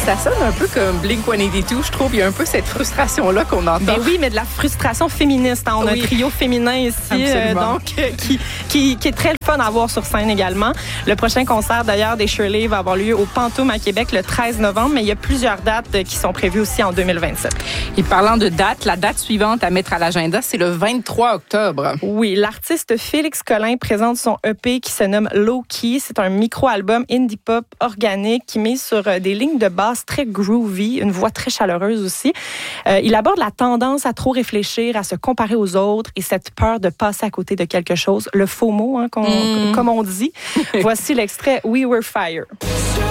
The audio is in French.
Ça sonne un peu comme Blink-182, je trouve. Il y a un peu cette frustration-là qu'on entend. Ben oui, mais de la frustration féministe. Hein. On a un trio féminin ici, donc qui est très le fun à voir sur scène également. Le prochain concert, d'ailleurs, des Shirley va avoir lieu au Pantoum à Québec le 13 novembre, mais il y a plusieurs dates qui sont prévues aussi en 2027. Et parlant de date, la date suivante à mettre à l'agenda, c'est le 23 octobre. Oui, l'artiste Félix Collin présente son EP qui se nomme Low Key. C'est un micro-album indie pop organique qui met sur des lignes de basse très groovy, une voix très chaleureuse aussi. Il aborde la tendance à trop réfléchir, à se comparer aux autres et cette peur de passer à côté de quelque chose, le FOMO, hein, comme on dit. Voici l'extrait We Were Fire.